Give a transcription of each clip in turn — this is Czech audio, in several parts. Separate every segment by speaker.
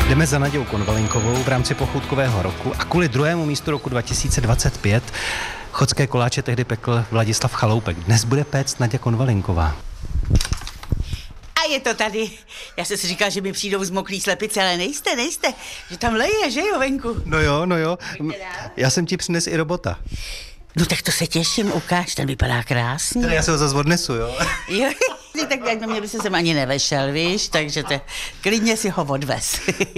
Speaker 1: Jdeme za Nadějou Konvalinkovou v rámci pochoutkového roku a kvůli druhému místu roku 2025 chodské koláče tehdy pekl Vladislav Chaloupek. Dnes bude péct Naděja Konvalinková.
Speaker 2: A je to tady. Já jsem si říkal, že mi přijdou zmoklý slepice, ale nejste. Že tam leje, že jo, venku?
Speaker 1: No jo. Já jsem ti přines i robota.
Speaker 2: No tak to se těším, ukáž, ten vypadá krásně.
Speaker 1: Teda já se ho zase odnesu, jo?
Speaker 2: Jo, tak jak do mě by se sem ani nevešel, víš, takže klidně si ho odvez.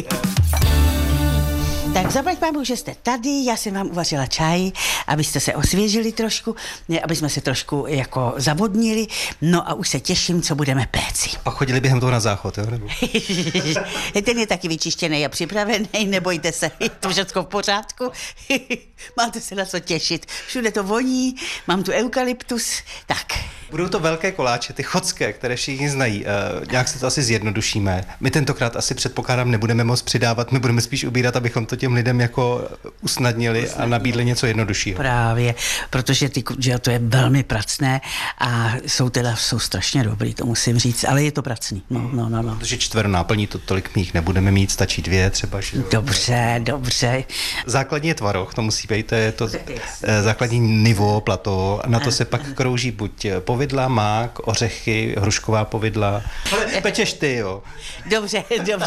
Speaker 2: Tak zaplať pámu, že jste tady, já jsem vám uvařila čaj, abyste se osvěžili trošku, aby jsme se trošku jako zavodnili, no a už se těším, co budeme péci.
Speaker 1: Pak chodili během toho na záchod, jo? Nebo?
Speaker 2: Ten je taky vyčištěný a připravený, nebojte se, je to všechno v pořádku. Máte se na co těšit, všude to voní, mám tu eukalyptus, tak.
Speaker 1: Budou to velké koláče, ty chodské, které všichni znají. Nějak si to asi zjednodušíme. My tentokrát asi předpokládám nebudeme moc přidávat, my budeme spíš ubírat, abychom to těm lidem jako usnadnili a nabídli něco jednoduššího.
Speaker 2: Právě, protože že to je velmi pracné a jsou strašně dobrý, to musím říct, ale je to pracný. No.
Speaker 1: Protože čtveronáplní to tolik mých nebudeme mít, stačí 2 třeba. Že?
Speaker 2: Dobře.
Speaker 1: Základní je tvaroh, to musí být, to je to základní nivo, plato, a na to se pak krouží buď povidla, mák, ořechy, hrušková povidla. Ale pečeš ty, jo.
Speaker 2: Dobře.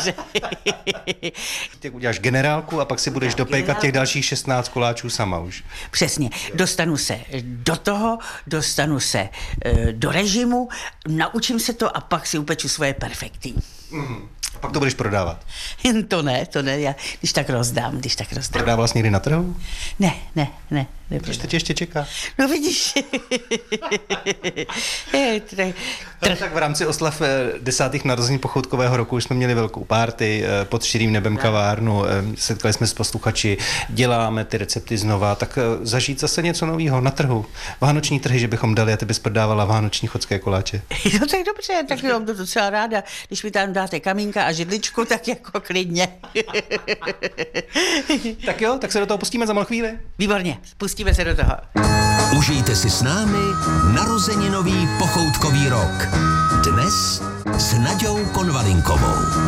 Speaker 1: Ty uděláš generálku a pak si budeš dopékat těch dalších 16 koláčů sama už.
Speaker 2: Přesně, dostanu se do toho, dostanu se do režimu, naučím se to a pak si upeču svoje perfekty.
Speaker 1: A pak to budeš prodávat?
Speaker 2: To ne, já když tak rozdám.
Speaker 1: Prodával jsi někdy na trhu?
Speaker 2: Ne.
Speaker 1: Proč to tě ještě čeká?
Speaker 2: No vidíš.
Speaker 1: Tak v rámci oslav 10. narozenin pochoutkového roku už jsme měli velkou party pod širým nebem kavárnu, setkali jsme s posluchači, děláme ty recepty znova, tak zažít zase něco nového na trhu. Vánoční trhy, že bychom dali a ty bys prodávala vánoční chodské koláče.
Speaker 2: No tak dobře, tak jo, to docela ráda. Když mi tam dáte kamínka a židličku, tak jako klidně.
Speaker 1: Tak jo, tak se do toho pustíme za malou chvíli.
Speaker 2: Výborně, pustíme se do toho.
Speaker 3: Užijte si s námi narozeninový pochoutkový rok. Dnes s Naďou Konvalinkovou.